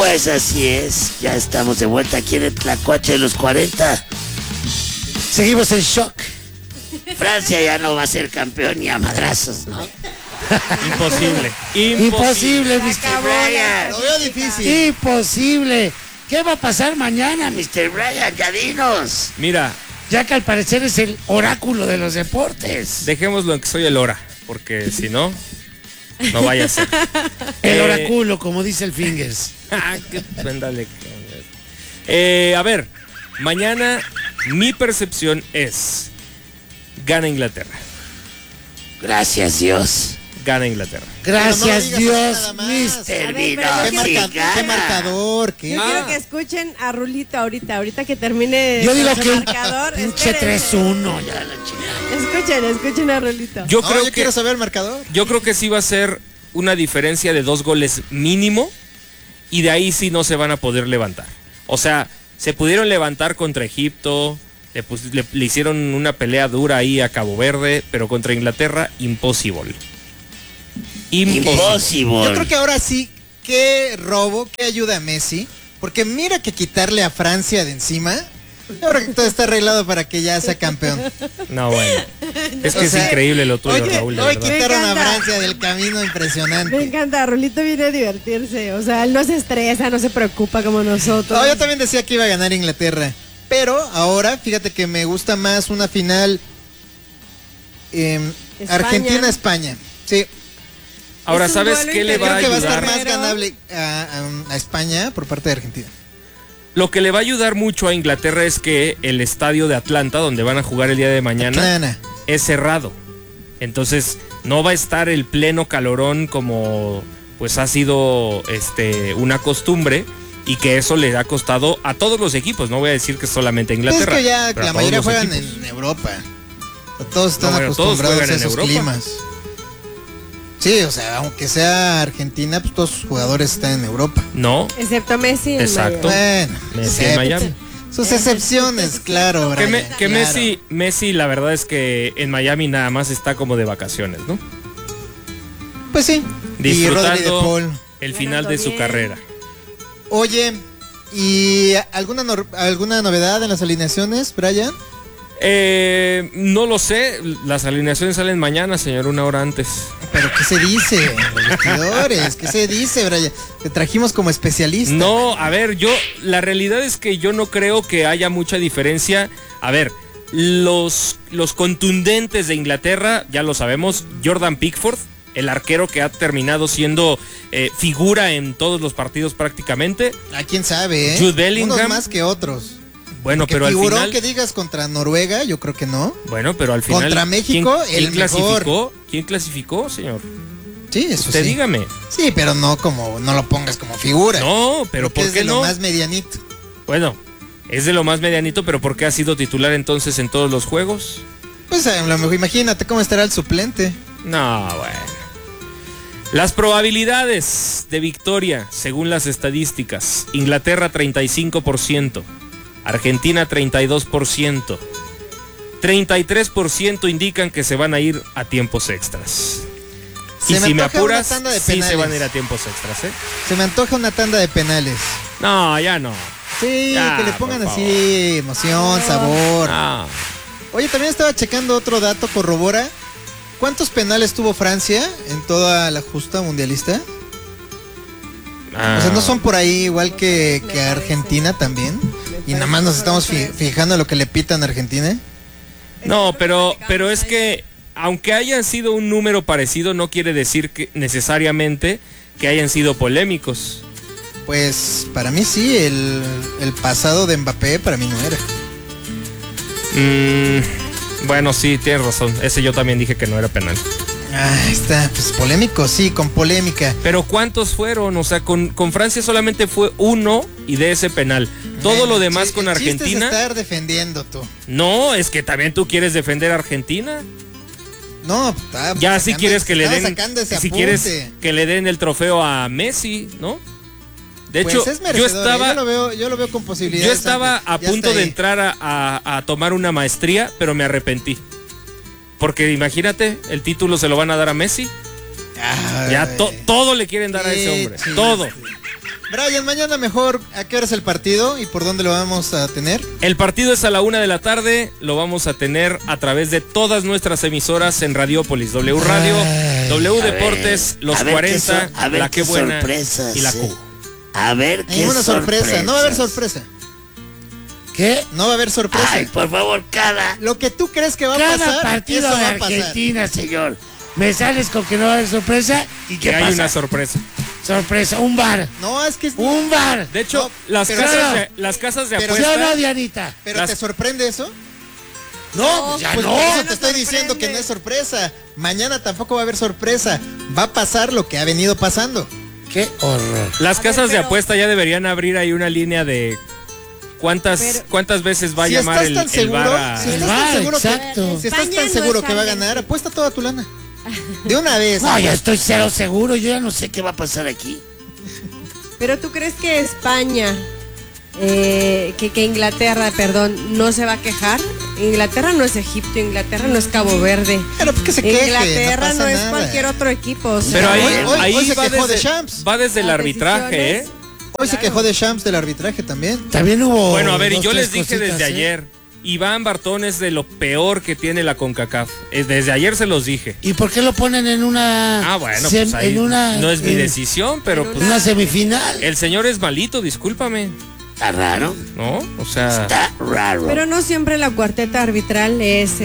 Pues así es, ya estamos de vuelta aquí en el Tlacuache de los 40. Seguimos en shock. Francia ya no va a ser campeón ni a madrazos, ¿no? Imposible. Imposible, Mr. Bryan. Lo veo difícil. Imposible. ¿Qué va a pasar mañana, Mr. Bryan? Ya dinos. Mira, Ya que al parecer es el oráculo de los deportes. dejémoslo en que soy el hora, porque si no, no vaya a ser. El oráculo, como dice el Fingers. Ándale. A ver, mañana mi percepción es: gana Inglaterra. Gracias, Dios. Gana Inglaterra. Gracias, Pero no digas Dios, nada más. Mr. A ver, Vino. pero ¿Qué marcador? ¿Qué? Yo quiero que escuchen a Rulito ahorita que termine Yo digo su que un marcador. pinche Espérense. 3-1, ya la chingada. Escuchen a Rulito. Yo No, creo yo que quiero saber el marcador. Yo creo que sí va a ser una diferencia de 2 goles mínimo, y de ahí sí no se van a poder levantar. O sea, se pudieron levantar contra Egipto, le hicieron una pelea dura ahí a Cabo Verde, pero contra Inglaterra, imposible. Imposible. Yo creo que ahora sí, qué robo, qué ayuda a Messi. Porque mira que quitarle a Francia de encima. Yo creo que todo está arreglado para que ya sea campeón. No, bueno. Es que O sea, es increíble lo tuyo, Raúl, de hoy verdad. quitaron a Me encanta. Francia del camino Me impresionante. encanta, Rulito viene a divertirse. O sea, él no se estresa, no se preocupa como nosotros. No, yo también decía que iba a ganar Inglaterra. Pero ahora, fíjate que me gusta más una final España. Argentina-España. Sí, Ahora, Es un ¿sabes duelo qué le va a creo que va a estar ayudar? más ganable a España por parte de Argentina. Lo que le va a ayudar mucho a Inglaterra es que el estadio de Atlanta, donde van a jugar el día de mañana, Atlanta. es cerrado. Entonces no va a estar el pleno calorón como pues ha sido una costumbre, y que eso le ha costado a todos los equipos. No voy a decir que solamente a Pues Inglaterra. es que ya pero a la todos mayoría los juegan equipos. en Europa. Todos están No, bueno, todos acostumbrados juegan a en esos Europa. climas. Sí, o sea, aunque sea Argentina, pues todos sus jugadores están en Europa. No, Excepto Messi. en Exacto. Miami. Bueno, Messi en excepto- Miami. sus excepciones, claro, Que, Brian, que claro. Messi, la verdad es que en Miami nada más está como de vacaciones, ¿no? Pues sí. Y Rodri de Disfrutando Paul. el Ganando final de su bien. carrera. Oye, ¿y alguna novedad en las alineaciones, Brian? No lo sé, las alineaciones salen mañana, señor, 1 hora antes. ¿Pero qué se dice? Los vestidores, ¿qué se dice, Brian? Te trajimos como especialista. No, a ver, la realidad es que yo no creo que haya mucha diferencia. A ver, los contundentes de Inglaterra, ya lo sabemos: Jordan Pickford, el arquero que ha terminado siendo figura en todos los partidos prácticamente. ¿A quién sabe, eh? Jude Bellingham. Unos más que otros. Bueno, Porque pero al figurón final... que digas contra Noruega, yo creo que no. Bueno, pero al final... Contra México, ¿quién el clasificó? mejor. ¿Quién clasificó, señor? Sí, eso Usted sí. dígame. Sí, pero no lo pongas como figura. No, pero Porque ¿por es qué de lo no? más medianito. Bueno, es de lo más medianito, pero ¿por qué ha sido titular entonces en todos los juegos? Pues a lo mejor imagínate cómo estará el suplente. No, bueno. Las probabilidades de victoria, según las estadísticas: Inglaterra 35%, Argentina 32%, 33% indican que se van a ir a tiempos extras. Se Y me si me antoja una apuras, tanda de sí se penales. van a ir a tiempos extras, ¿eh? Se me antoja una tanda de penales. No, ya no. Sí, Ya, que le pongan por así emoción, sabor. No. Oye, también estaba checando otro dato, corrobora. ¿Cuántos penales tuvo Francia en toda la justa mundialista? O sea, ¿no son por ahí igual que Argentina también? Y nada más nos estamos fijando en lo que le pitan a Argentina. No, pero es que aunque hayan sido un número parecido, no quiere decir que necesariamente que hayan sido polémicos. Pues para mí sí, el pasado de Mbappé para mí no era. Bueno, sí, tienes razón. Ese yo también dije que no era penal. Ah, está, pues polémico, sí, con polémica. Pero ¿cuántos fueron? O sea, con Francia solamente fue uno, y de ese penal. Todo lo demás con el chiste es Argentina. estar defendiendo tú. No, es que también tú quieres defender a Argentina. No, está Ya si quieres que le estaba den, sacando ese si apunte. quieres que le den el trofeo a Messi, ¿no? De hecho, Pues es merecedor, yo lo veo con yo posibilidades. estaba a Ya punto está de ahí. entrar a tomar una maestría, pero me arrepentí. Porque imagínate, el título se lo van a dar a Messi. Ay, Ya todo le quieren dar a ese qué hombre. chiste. Todo. Brian, mañana mejor, ¿a qué hora es el partido y por dónde lo vamos a tener? El partido es a la 1 de la tarde, lo vamos a tener a través de todas nuestras emisoras en Radiópolis, W Radio, W Deportes, Los 40, La Que Buena y La Q. A ver qué Ninguna sorpresa, no va a haber sorpresa. ¿Qué? No va a haber sorpresa. Ay, por favor, Lo que tú crees que va a cada pasar, partido eso de va a pasar. Argentina, señor. Me sales con que no va a haber sorpresa y Que ¿qué hay pasa? una sorpresa. Sorpresa, un bar. No, es que... Un bar. De hecho, No, las pero casas de pero ¿Sí o apuesta... no, Dianita? ¿Pero las- te sorprende eso? No, ya Pues no. por eso no te estoy diciendo sorprende. que no es sorpresa. Mañana tampoco va a haber sorpresa. Va a pasar lo que ha venido pasando. Qué horror. Las A casas ver, de pero- apuesta ya deberían abrir ahí una línea de cuántas veces va a Si llamar estás tan el seguro, VAR a... si El estás VAR, tan seguro exacto. si estás España tan no seguro está que va a en ganar, el- apuesta toda tu lana. De una vez. No, ya estoy cero seguro. Yo ya no sé qué va a pasar aquí. Pero tú crees que España, que Inglaterra, perdón, no se va a quejar. Inglaterra no es Egipto, Inglaterra no es Cabo Verde. Pero que se queje, Inglaterra no no, pasa es nada. cualquier otro equipo. O sea, Pero Hoy ahí se va, quejó de desde, Champs. va desde el Las arbitraje, ¿eh? decisiones. Hoy se Claro. quejó de Champs del arbitraje también. También hubo. Bueno, a ver, y dos, yo tres les dije cositas, desde ¿eh? ayer, Iván Bartón es de lo peor que tiene la CONCACAF. Desde ayer se los dije. ¿Y por qué lo ponen en una. Ah, bueno, pues ahí en una, no es mi en decisión, pero en pues una semifinal? el señor es malito, discúlpame, Está raro. ¿no? O sea, Está raro. Pero no siempre la cuarteta arbitral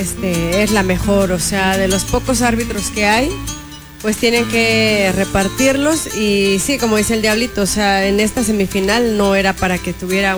es la mejor, o sea, de los pocos árbitros que hay, pues tienen que repartirlos y sí, como dice el Diablito, o sea, en esta semifinal no era para que tuviera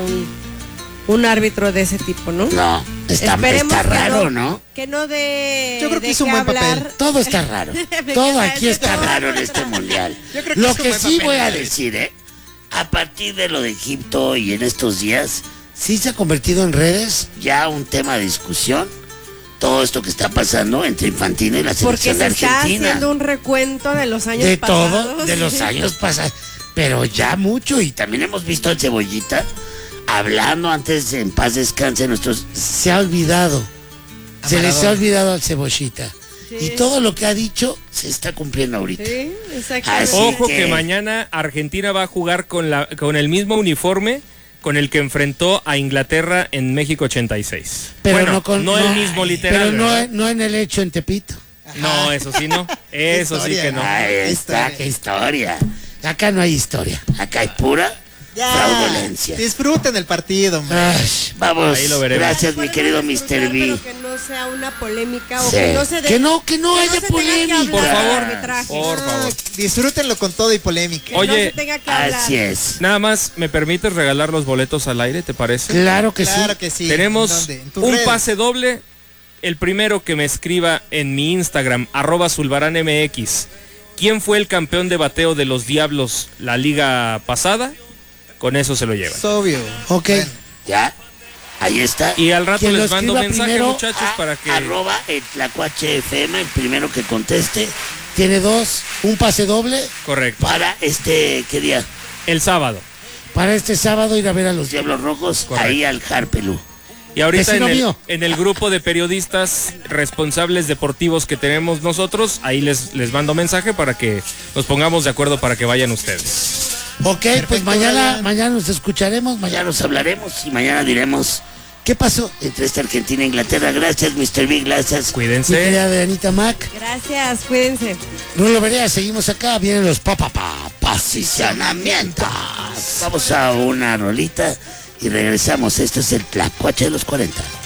un árbitro de ese tipo, ¿no? No, está Esperemos que raro, ¿no? Que no de Yo creo que de hizo un qué buen papel. hablar. Todo está raro. Me Todo queda aquí eso. está raro en este mundial. Yo creo que Lo hizo que buen sí papel, voy a Alex. decir, a partir de lo de Egipto y en estos días, sí se ha convertido en redes ya un tema de discusión. Todo esto que está pasando entre Infantino y la Porque selección se de está Argentina. haciendo un recuento de los años De pasados. todo, de los años pasados. Pero ya mucho, y también hemos visto al Cebollita hablando antes de en paz descanse nuestros. Se ha olvidado. Se les ha Maradona. olvidado al Cebollita. Sí. Y todo lo que ha dicho se está cumpliendo ahorita. Sí, Así exactamente. ojo que- que mañana Argentina va a jugar con el mismo uniforme con el que enfrentó a Inglaterra en México 86. Pero bueno, no con. no el mismo literal, Pero ¿verdad? no en el hecho en Tepito. No, eso sí no. Eso sí historia. que no. Ahí está, historia. qué historia. Acá no hay historia. Acá hay pura fraudulencia. Disfruten el partido, hombre. Ay, vamos. Ahí lo veremos. Gracias, mi querido Disfrutar, Mr. B. Pero que no sea una polémica o Sí. que no se Que no haya se tenga que polémica. hablar Por de favor, arbitraje. por favor. Disfrútenlo con todo y polémica. Que Oye, no se tenga que hablar. Así es. Nada más, ¿me permites regalar los boletos al aire, te parece? Claro que Claro sí. que sí. Tenemos ¿En dónde? ¿En tus un redes? pase doble. El primero que me escriba en mi Instagram, @zulbaranmx. ¿Quién fue el campeón de bateo de los Diablos la liga pasada? Con eso se lo llevan. Es obvio. Ok. Bueno, Ya. Ahí está. Y al rato Quien les lo mando escriba mensaje, primero muchachos, para que... Arroba el Tlacuache FM, el primero que conteste. Tiene un pase doble Correcto. para ¿qué día? El sábado. Para este sábado ir a ver a los Diablos Rojos, Correcto. ahí al Harpelú. Y ahorita Vecino mío. en el grupo de periodistas responsables deportivos que tenemos nosotros, ahí les mando mensaje para que nos pongamos de acuerdo para que vayan ustedes. Ok, pues Perfecto, mañana Brian. nos escucharemos, mañana nos hablaremos y mañana diremos qué pasó entre esta Argentina e Inglaterra. Gracias, Mr. B, gracias. Cuídense. Mi querida Anita Mac. Gracias, cuídense. Rulo Berea, seguimos acá, vienen los posicionamientos. Vamos a una rolita y regresamos. Esto es el Tlacuache de los 40.